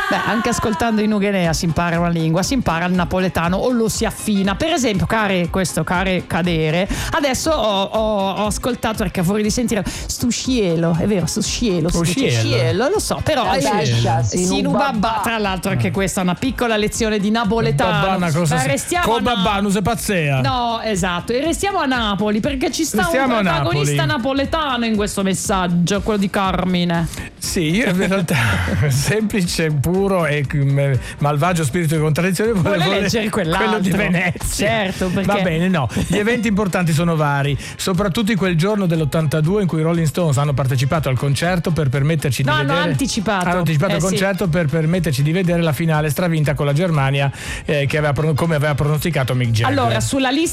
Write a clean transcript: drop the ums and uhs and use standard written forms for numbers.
Beh, anche ascoltando in Uguenea si impara una lingua, si impara il napoletano o lo si affina. Per esempio, care cadere. Adesso ho ascoltato, perché fuori di sentire scielo, è vero, scielo, lo so, però Sinubabba, tra l'altro anche questa è una piccola lezione di napoletano. Ma restiamo non sei pazzea. No, esatto, e restiamo a Napoli perché ci sta un protagonista napoletano in questo messaggio, quello di Carmine. Sì, io in realtà semplice, puro e malvagio spirito di contraddizione vuole leggere quello di Venezia. Certo, perché... Va bene, no, gli eventi importanti sono vari, soprattutto in quel giorno dell'82 in cui i Rolling Stones hanno partecipato al concerto per permetterci di vedere... hanno anticipato il concerto per permetterci di vedere la finale stravinta con la Germania, come aveva pronosticato Mick Jagger. Allora, sulla lista